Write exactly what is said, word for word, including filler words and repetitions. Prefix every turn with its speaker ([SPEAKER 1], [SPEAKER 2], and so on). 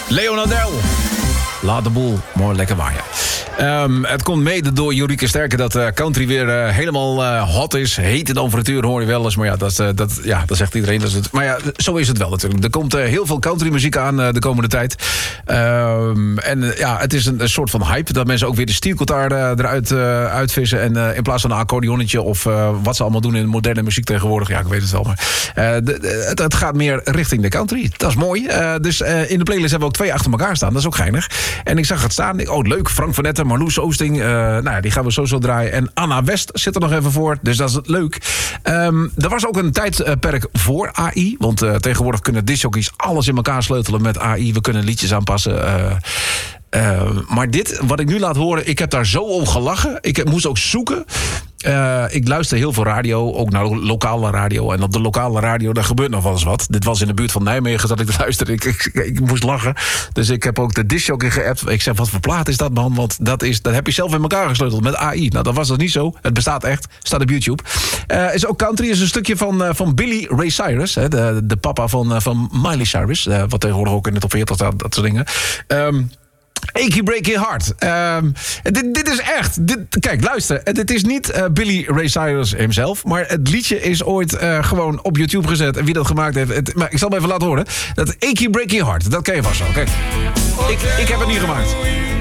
[SPEAKER 1] Leonardel. Laat de boel mooi lekker waaien. Um, het komt mede door Jorieke Sterke dat uh, country weer uh, helemaal uh, hot is. Hete dan voor het uur hoor je wel eens. Maar ja, dat, uh, dat, ja, dat zegt iedereen. Dat is het. Maar ja, zo is het wel natuurlijk. Er komt uh, heel veel countrymuziek aan uh, de komende tijd. Um, en uh, ja, het is een, een soort van hype. Dat mensen ook weer de stiergitaar uh, eruit uh, uitvissen. En uh, in plaats van een accordeonnetje of uh, wat ze allemaal doen in moderne muziek tegenwoordig. Ja, ik weet het wel. Maar uh, de, de, het, het gaat meer richting de country. Dat is mooi. Uh, dus uh, in de playlist hebben we ook twee achter elkaar staan. Dat is ook geinig. En ik zag het staan. Ik, oh, leuk. Frank van Etten, Marloes Oosting. Uh, nou ja, die gaan we sowieso draaien. En Anna West zit er nog even voor. Dus dat is leuk. Um, er was ook een tijdperk voor A I. Want uh, tegenwoordig kunnen discjockeys alles in elkaar sleutelen met A I. We kunnen liedjes aanpassen. Uh, uh, maar dit, wat ik nu laat horen, ik heb daar zo om gelachen. Ik heb, moest ook zoeken. Uh, ik luister heel veel radio, ook naar lokale radio. En op de lokale radio, daar gebeurt nog wel eens wat. Dit was in de buurt van Nijmegen dat ik luisterde. Ik, ik, ik moest lachen. Dus ik heb ook de discjockey geappt. Ik zeg, wat voor plaat is dat, man? Want dat, is, dat heb je zelf in elkaar gesleuteld met A I. Nou, dat was dus niet zo. Het bestaat echt. Staat op YouTube. Uh, is ook country. Is een stukje van, uh, van Billy Ray Cyrus. Hè, de, de papa van, uh, van Miley Cyrus. Uh, wat tegenwoordig ook in de top veertig staat. Dat soort dingen. Um, Achy Breaky Heart. Um, dit, dit is echt... Dit, kijk, luister. Dit is niet uh, Billy Ray Cyrus hemzelf. Maar het liedje is ooit uh, gewoon op YouTube gezet. En wie dat gemaakt heeft... Het, maar ik zal hem even laten horen. Dat Achy Breaky Heart. Dat ken je vast wel. Kijk. Ik, ik heb het niet gemaakt.